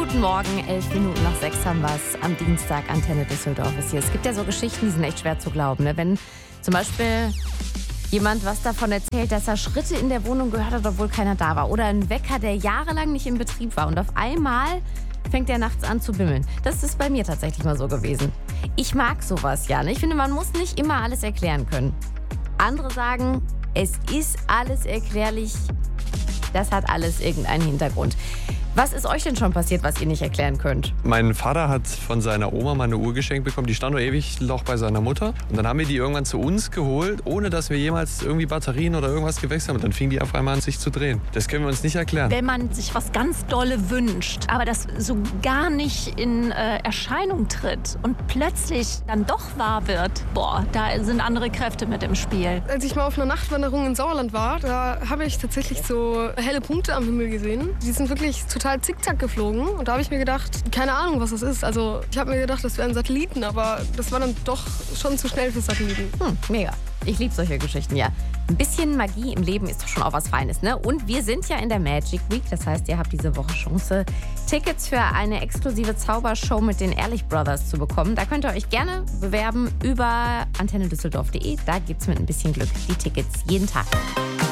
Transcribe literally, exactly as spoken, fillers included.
Guten Morgen, elf Minuten nach sechs haben wir es. Am Dienstag, Antenne Düsseldorf ist hier. Es gibt ja so Geschichten, die sind echt schwer zu glauben. Ne? Wenn zum Beispiel jemand was davon erzählt, dass er Schritte in der Wohnung gehört hat, obwohl keiner da war. Oder ein Wecker, der jahrelang nicht in Betrieb war. Und auf einmal fängt er nachts an zu bimmeln. Das ist bei mir tatsächlich mal so gewesen. Ich mag sowas ja. Ne? Ich finde, man muss nicht immer alles erklären können. Andere sagen, es ist alles erklärlich. Das hat alles irgendeinen Hintergrund. Was ist euch denn schon passiert, was ihr nicht erklären könnt? Mein Vater hat von seiner Oma mal eine Uhr geschenkt bekommen. Die stand noch ewig noch bei seiner Mutter. Und dann haben wir die irgendwann zu uns geholt, ohne dass wir jemals irgendwie Batterien oder irgendwas gewechselt haben. Und dann fing die auf einmal an, sich zu drehen. Das können wir uns nicht erklären. Wenn man sich was ganz Dolle wünscht, aber das so gar nicht in äh, Erscheinung tritt und plötzlich dann doch wahr wird, boah, da sind andere Kräfte mit im Spiel. Als ich mal auf einer Nachtwanderung in Sauerland war, da habe ich tatsächlich so helle Punkte am Himmel gesehen. Die sind wirklich total zickzack geflogen. Und da habe ich mir gedacht, keine Ahnung, was das ist. Also ich habe mir gedacht, das wären Satelliten, aber das war dann doch schon zu schnell für Satelliten. Hm, mega. Ich liebe solche Geschichten, ja. Ein bisschen Magie im Leben ist doch schon auch was Feines, ne? Und wir sind ja in der Magic Week. Das heißt, ihr habt diese Woche Chance, Tickets für eine exklusive Zaubershow mit den Ehrlich Brothers zu bekommen. Da könnt ihr euch gerne bewerben über antenne düsseldorf punkt de. Da gibt's mit ein bisschen Glück die Tickets jeden Tag.